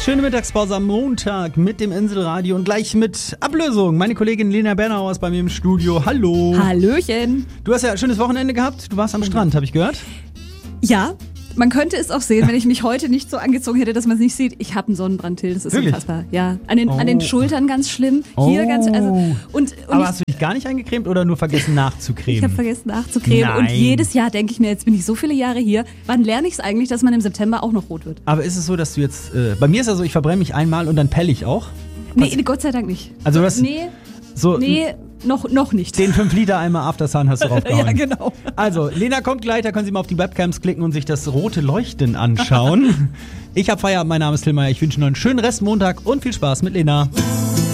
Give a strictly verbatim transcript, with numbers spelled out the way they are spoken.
Schöne Mittagspause am Montag mit dem Inselradio und gleich mit Ablösung. Meine Kollegin Lena Bernauer ist bei mir im Studio. Hallo. Hallöchen. Du hast ja ein schönes Wochenende gehabt. Du warst am Strand, habe ich gehört. Ja, man könnte es auch sehen, wenn ich mich heute nicht so angezogen hätte, dass man es nicht sieht. Ich habe einen Sonnenbrand, Till, das ist Wirklich? unfassbar. Ja, an den, Oh. an den Schultern ganz schlimm, hier Oh. ganz, also und, und Aber ich, hast du dich gar nicht eingecremt oder nur vergessen nachzucremen? ich habe vergessen nachzucremen Nein. und jedes Jahr denke ich mir, jetzt bin ich so viele Jahre hier, wann lerne ich es eigentlich, dass man im September auch noch rot wird? Aber ist es so, dass du jetzt, äh, bei mir ist ja so, ich verbrenne mich einmal und dann pelle ich auch. Nee, Gott sei Dank nicht. Also du hast Nee, so nee, noch, noch nicht. den fünf Liter Eimer Aftersun hast du raufgehauen. Ja, genau. Also, Lena kommt gleich, da können Sie mal auf die Webcams klicken und sich das rote Leuchten anschauen. Ich habe Feierabend, mein Name ist Till Meyer, ich wünsche noch einen schönen Restmontag und viel Spaß mit Lena.